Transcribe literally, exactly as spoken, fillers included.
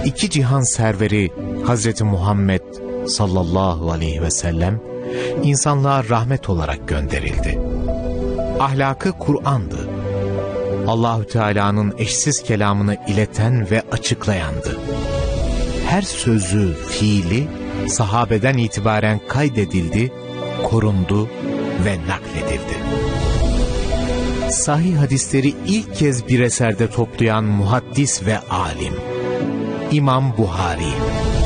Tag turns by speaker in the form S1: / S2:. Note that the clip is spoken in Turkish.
S1: iki cihan serveri Hazreti Muhammed sallallahu aleyhi ve sellem insanlığa rahmet olarak gönderildi. Ahlakı Kur'an'dı. Allahü Teala'nın eşsiz kelamını ileten ve açıklayandı. Her sözü, fiili sahabeden itibaren kaydedildi, korundu ve nakledildi. Sahih hadisleri ilk kez bir eserde toplayan muhaddis ve alim İmam Buhari.